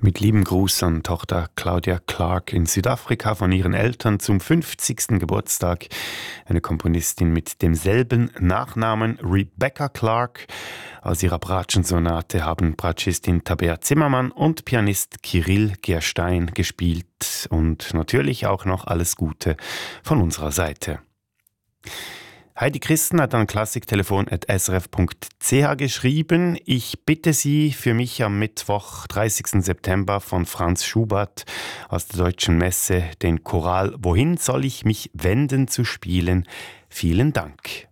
Mit liebem Gruß an Tochter Claudia Clark in Südafrika von ihren Eltern zum 50. Geburtstag. Eine Komponistin mit demselben Nachnamen, Rebecca Clark. Aus ihrer Bratschensonate haben Bratschistin Tabea Zimmermann und Pianist Kirill Gerstein gespielt. Und natürlich auch noch alles Gute von unserer Seite. Heidi Christen hat an klassiktelefon@srf.ch geschrieben. Ich bitte Sie für mich am Mittwoch, 30. September von Franz Schubert aus der Deutschen Messe den Choral Wohin soll ich mich wenden zu spielen. Vielen Dank.